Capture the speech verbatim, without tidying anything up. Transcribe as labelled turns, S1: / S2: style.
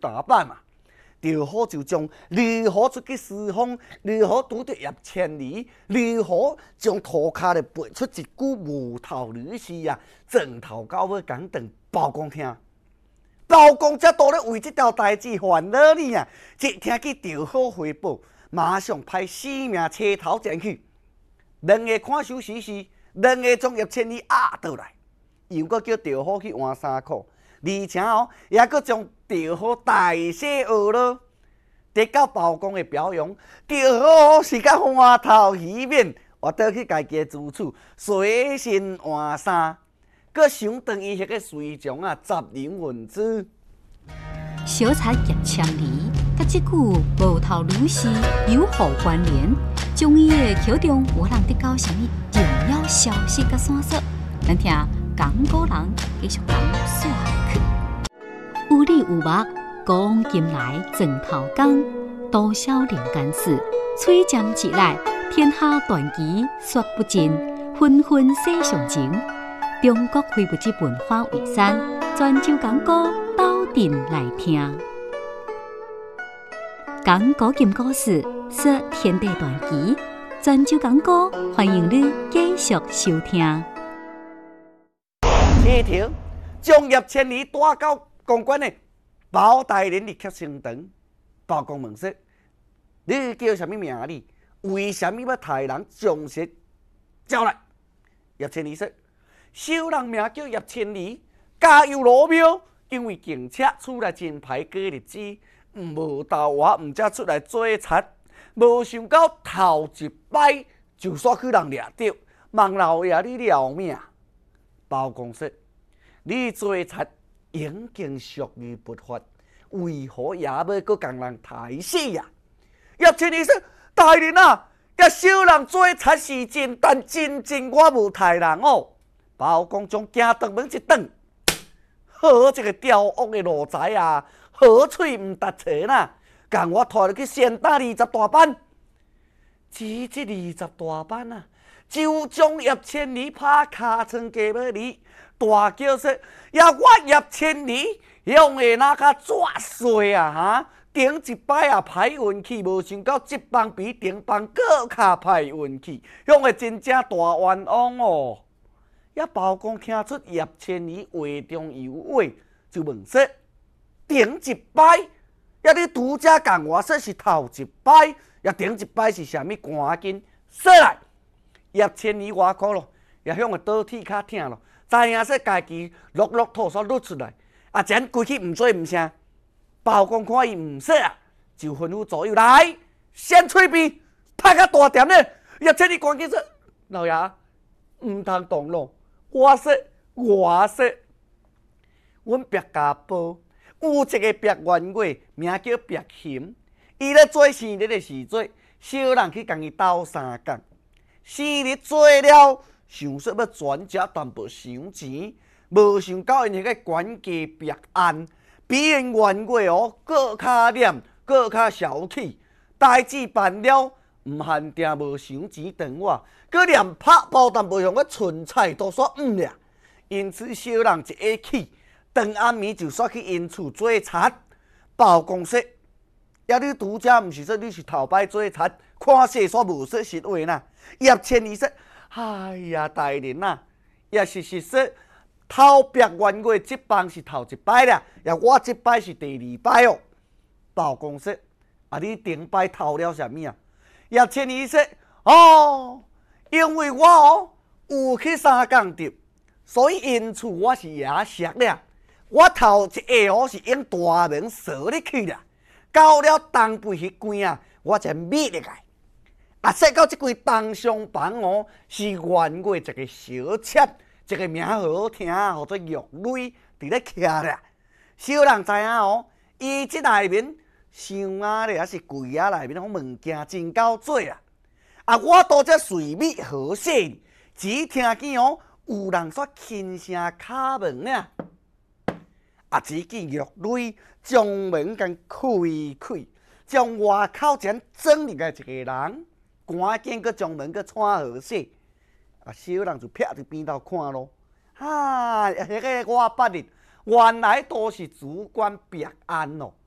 S1: 打扮嘛，就好就将如何出去释放，如何拄着叶千里，如何将涂骹咧背出一句无头女士啊，从头到尾讲等包公听。包公则都咧为这条代志烦恼呢啊！一听去调好回报，马上派四名车头前去，两个看守时时，两个将叶千里压倒来，又搁叫调好去换衫裤，而且哦，也搁将调好大卸袄咯。得到包公的表扬，调好是甲花头鱼面，我倒去家己的住处随身换衫。搁想当伊迄个随从啊，杂人文字。
S2: 小产叶千里，甲即句无头女士有何关联？从伊的口中，有人得到什么重要消息甲线索？咱听讲古人继续讲说下去。有理有目，讲今来枕头讲，多少人间事，吹尖一来，天下传奇说不尽，纷纷写上情。中国非物质文化遗产，泉州讲古斗阵来听。讲古今故事，说天地传奇，泉州讲古，欢迎你继续收听。
S1: 第一条，将叶千里带到公馆的包大人立刻升堂。包公问说：“你叫什么名字？为什么要派人将蛇招来？”叶千里说：“小人名叫叶千里，家有罗庙，因为警车出来真歹过日子，无道我毋则出来做贼，无想到头一摆就煞去人掠着，望老爷你饶命。”包公说：“你做贼已经属于不法，为何也要搁共人抬死呀？”叶千里说：“大人啊，甲小人做贼是真，但真正我无杀人哦。”包公将惊堂门一顿，好一个刁恶的奴才啊！好嘴唔搭车呐，共我拖入去先打二十大板。只这二十大板啊，就将叶千里拍尻川家要离，大叫说：“呀，我叶千里用的那个抓碎啊哈！顶一摆啊歹运气，无想到这帮比顶帮更较歹运气，用的真正大冤枉哦！”呀，包公听出叶千里话中有话，就问说：“顶一摆，呀你拄则共我说是头一摆，呀顶一摆是啥物？赶紧说来！”叶千里外苦咯，也向个倒铁骹疼咯，知影说家己落落吐所露出来，啊，真规气毋做毋声。包公看伊毋说啊，就吩咐左右来，先吹鞭，拍甲大点咧。叶千里赶紧说：“老爷，毋通动怒。我说，我说，阮白家堡有一个白员外，名叫白琴。伊咧做生日的时阵，小人去共伊斗相共。生日做了，想说要转食淡薄赏钱，无想到因迄个管家白安，比因员外哦，更较黏，更较小气。代志办了，毋限定无赏钱等我。佮连拍包但无向个存菜都煞毋了，因此小人一下气，当暗暝就煞去因厝做贼。包公说：“呀，你拄则毋是说你是头摆做贼，看势煞无说实话呐。”叶千里说：“哎呀，大人啊，也是实说头白员外这帮是头一摆啦，呀，我这摆是第二摆哦。”包公说：“啊，你顶摆偷了什么啊？”叶千里说：“哦。”因为我哦有去三港着，所以因厝我是也熟了。我头一下哦是用大门锁入去了，到了东北迄关啊，我才灭入来。啊，说到这间东厢房哦，是员外一个小妾，一个名好好听，叫做玉蕊，伫咧徛咧。小人知影哦，伊这内面箱啊咧，还是柜啊内面，种物件真够多啊。啊！我到这随米好势，只听见哦，有人煞轻声敲门呢。啊！只见玉蕊将门甲开开，将外口前装入来一个人，赶紧搁将门搁串好势。啊！小人就撇伫边头看咯。哈！迄个我捌哩，原来都是主管白安咯。